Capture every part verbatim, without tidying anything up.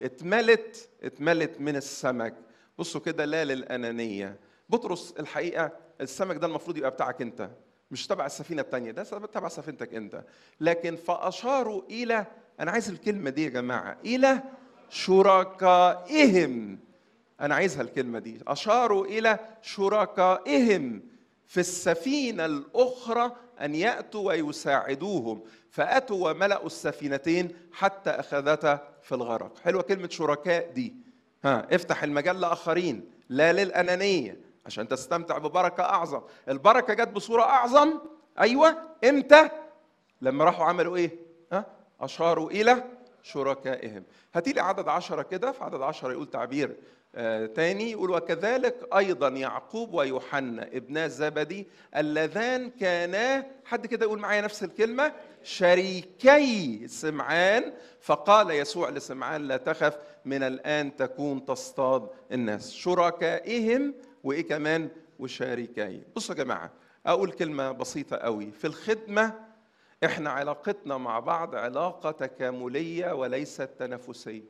اتملت اتملت من السمك. بصوا كده، لا للأنانية. بطرس الحقيقة السمك ده المفروض يبقى بتاعك انت، مش تبع السفينة التانية، ده تبع سفينتك انت. لكن فأشاروا إلى، أنا عايز الكلمة دي يا جماعة، إلى شركائهم. أنا عايزها الكلمة دي، أشاروا إلى شركائهم في السفينة الأخرى أن يأتوا ويساعدوهم، فأتوا وملأوا السفينتين حتى أخذتا في الغرق. حلوة كلمة شركاء دي. ها، افتح المجال لآخرين، لا للأنانية، عشان تستمتع ببركة أعظم. البركة جت بصورة أعظم، أيوة، إمتى؟ لما راحوا عملوا إيه؟ ها؟ أشاروا إلى شركائهم. هاتي لي عدد عشرة كده، في عدد عشرة يقول تعبير آه تاني، يقول وكذلك أيضا يعقوب ويوحنا ابنا زبدي اللذان كانا، حد كده يقول معايا نفس الكلمة، شريكي سمعان. فقال يسوع لسمعان لا تخف، من الآن تكون تصطاد الناس. شركائهم وإيه كمان؟ وشريكي. بصوا يا جماعة، أقول كلمة بسيطة قوي. في الخدمة إحنا علاقتنا مع بعض علاقة تكاملية وليست تنافسية.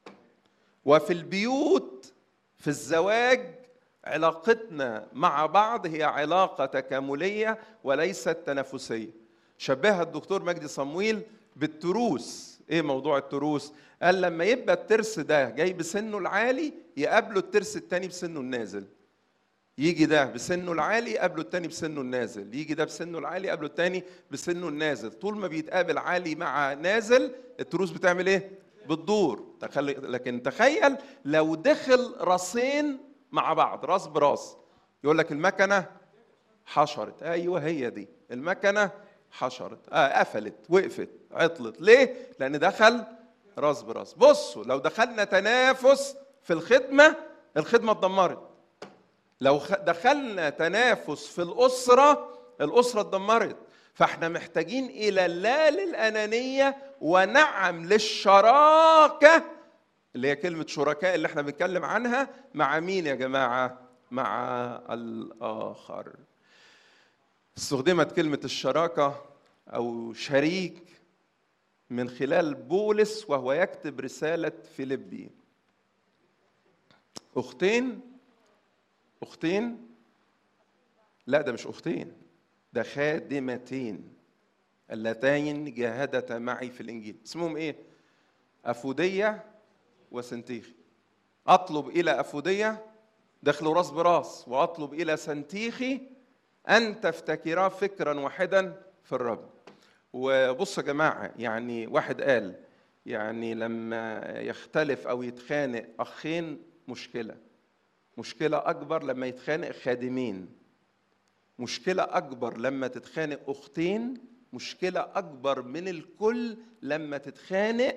وفي البيوت، في الزواج، علاقتنا مع بعض هي علاقة تكاملية وليست تنافسية. شبهها الدكتور مجدي صمويل بالتروس. ايه موضوع التروس؟ قال لما يبقى الترس ده جاي بسنه العالي يقابله الترس التاني بسنه النازل. يجي ده بسنه العالي يقابله التاني بسنه النازل، يجي ده بسنه العالي يقابله التاني بسنه النازل. طول ما بيتقابل عالي مع نازل، التروس بتعمل ايه؟ بتدور. لكن تخيل لو دخل راسين مع بعض، راس براس، يقول لك المكنه حشرت. ايوه هي دي المكنه حشرت، آه قفلت، وقفت، عطلت. ليه؟ لان دخل راس براس. بصوا، لو دخلنا تنافس في الخدمه، الخدمه اتدمرت. لو دخلنا تنافس في الاسره، الاسره اتدمرت. فاحنا محتاجين الى لا للانانيه ونعم للشراكه، اللي هي كلمه شركاء اللي احنا بنتكلم عنها. مع مين يا جماعه؟ مع الاخر. استخدمت كلمه الشراكه او شريك من خلال بولس وهو يكتب رساله فيليبي. اختين اختين لا، ده مش اختين، ده خادمتين اللتين جاهدتا معي في الانجيل. اسمهم ايه؟ افوديه وسنتيخي. اطلب الى افوديه، دخلوا راس براس، واطلب الى سنتيخي ان تفتكرا فكرا واحدا في الرب. وبص يا جماعه، يعني واحد قال يعني لما يختلف او يتخانق اخين مشكله، مشكله اكبر لما يتخانق خادمين، مشكله اكبر لما تتخانق اختين، مشكله اكبر من الكل لما تتخانق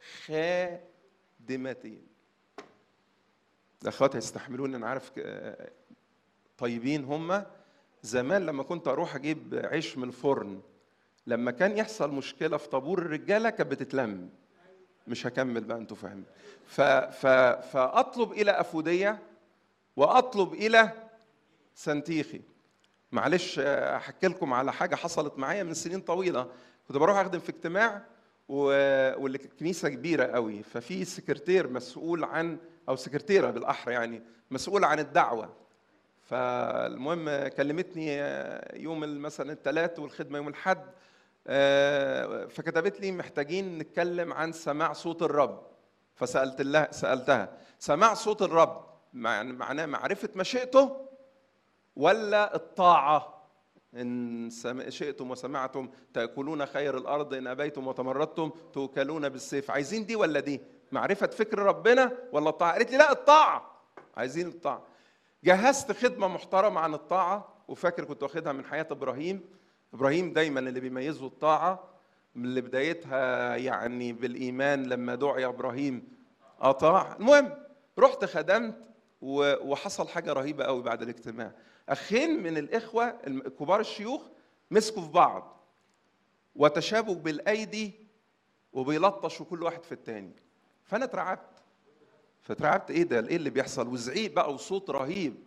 خادمتين. الاخوات هيستحملوني، انا عارف طيبين هم. زمان لما كنت اروح اجيب عيش من الفرن، لما كان يحصل مشكله في طابور الرجاله كانت بتتلم. مش هكمل بقى، انتوا فاهمين. ف... ف... فاطلب الى افوديه واطلب الى سنتيخي. معلش احكي لكم على حاجه حصلت معايا من سنين طويله. كنت بروح اخدم في اجتماع واللي كنيسه كبيره قوي، ففي سكرتير مسؤول عن، او سكرتيره بالاحرى يعني، مسؤوله عن الدعوه. فالمهم كلمتني يوم مثلا الثلاث والخدمه يوم الاحد، فكتبت لي محتاجين نتكلم عن سماع صوت الرب. فسالت لها سالتها سماع صوت الرب معناه معرفه مشيئته ولا الطاعه؟ إن شئتم وسمعتم تأكلون خير الأرض، إن أبيتم وتمردتم تؤكلون بالسيف. عايزين دي ولا دي؟ معرفة فكر ربنا ولا الطاعة؟ قالت لي لا، الطاعة، عايزين الطاعة. جهزت خدمة محترمة عن الطاعة، وفاكر كنت واخدها من حياة إبراهيم. إبراهيم دايما اللي بيميزه الطاعة، من اللي بدايتها يعني بالإيمان لما دعي إبراهيم أطاع. المهم رحت خدمت، وحصل حاجة رهيبة قوي بعد الاجتماع. أخين من الإخوة كبار الشيوخ مسكوا في بعض وتشابوا بالأيدي وبيلطشوا كل واحد في التاني. فأنا اترعبت فترعبت إيه ده؟ إيه اللي بيحصل؟ وزعيق بقى وصوت رهيب.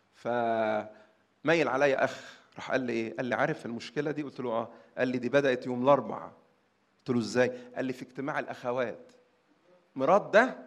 فميل عليا أخ راح قال لي إيه؟ قال لي عارف المشكلة دي؟ قلت له آه. قال لي دي بدأت يوم الأربعاء. قلت له إزاي؟ قال لي في اجتماع الأخوات مراد ده